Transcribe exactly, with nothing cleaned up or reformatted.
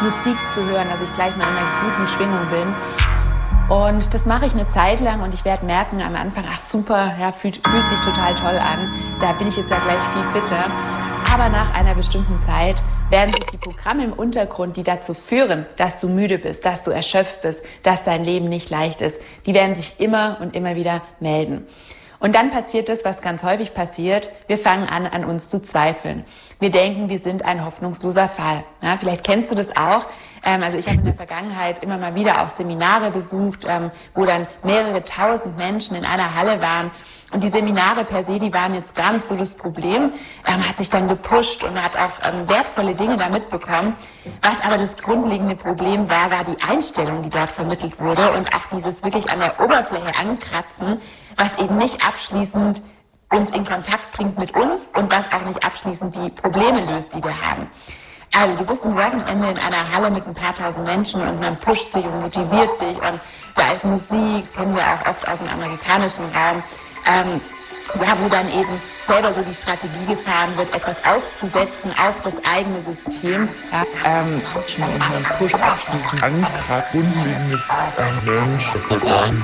Musik zu hören, dass ich gleich mal in einer guten Schwingung bin. Und das mache ich eine Zeit lang und ich werde merken am Anfang, ach super, ja, fühlt, fühlt sich total toll an. Da bin ich jetzt ja gleich viel fitter. Aber nach einer bestimmten Zeit werden sich die Programme im Untergrund, die dazu führen, dass du müde bist, dass du erschöpft bist, dass dein Leben nicht leicht ist, die werden sich immer und immer wieder melden. Und dann passiert das, was ganz häufig passiert. Wir fangen an, an uns zu zweifeln. Wir denken, wir sind ein hoffnungsloser Fall. Ja, vielleicht kennst du das auch. Ähm, also ich habe in der Vergangenheit immer mal wieder auch Seminare besucht, ähm, wo dann mehrere tausend Menschen in einer Halle waren. Und die Seminare per se, die waren jetzt gar nicht so das Problem. Man ähm, hat sich dann gepusht und hat auch ähm, wertvolle Dinge da mitbekommen. Was aber das grundlegende Problem war, war die Einstellung, die dort vermittelt wurde und auch dieses wirklich an der Oberfläche ankratzen, was eben nicht abschließend uns in Kontakt bringt mit uns und was auch nicht abschließend die Probleme löst, die wir haben. Also du bist ein Wochenende in einer Halle mit ein paar tausend Menschen und man pusht sich und motiviert sich und da ist Musik, das kennen wir auch oft aus dem amerikanischen Raum, ähm, ja, wo dann eben selber so die Strategie gefahren wird, etwas aufzusetzen auf das eigene System. Ja, ähm, und man Push abschließen. Antrag grundlegende Mensch.